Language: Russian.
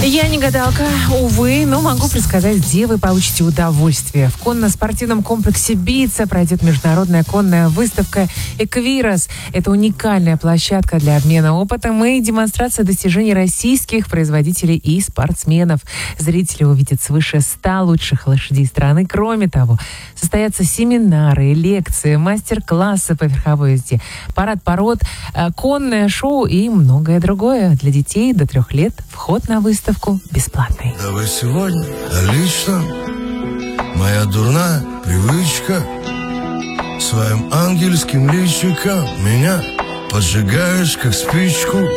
Я не гадалка, увы, но могу предсказать, где вы получите удовольствие. В конно-спортивном комплексе «Битца» пройдет международная конная выставка «Эквирос». Это уникальная площадка для обмена опытом и демонстрации достижений российских производителей и спортсменов. Зрители увидят свыше 100 лучших лошадей страны. Кроме того, состоятся семинары, лекции, мастер-классы по верховой езде, парад пород, конное шоу и многое другое. Для детей до 3 лет вход на выставку бесплатный. Давай сегодня лично моя дурная привычка своим ангельским личиком меня поджигаешь, как спичку.